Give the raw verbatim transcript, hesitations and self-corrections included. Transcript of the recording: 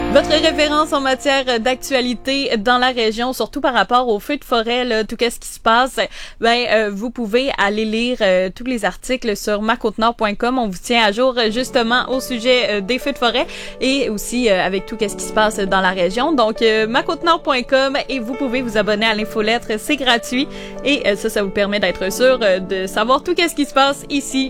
Votre référence en matière d'actualité dans la région, surtout par rapport aux feux de forêt, là, tout ce qui se passe, ben euh, vous pouvez aller lire euh, tous les articles sur ma côte nord point com. On vous tient à jour justement au sujet euh, des feux de forêt et aussi euh, avec tout ce qui se passe dans la région. Donc euh, ma côte nord point com et vous pouvez vous abonner à l'infolettre, c'est gratuit et euh, ça, ça vous permet d'être sûr euh, de savoir tout ce qui se passe ici